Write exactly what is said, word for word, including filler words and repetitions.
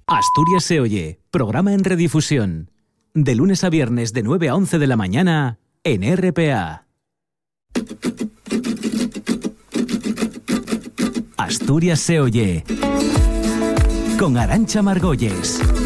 Asturias se oye, programa en redifusión. De lunes a viernes de nueve a once de la mañana en R P A. Asturias se oye con Arantxa Margolles.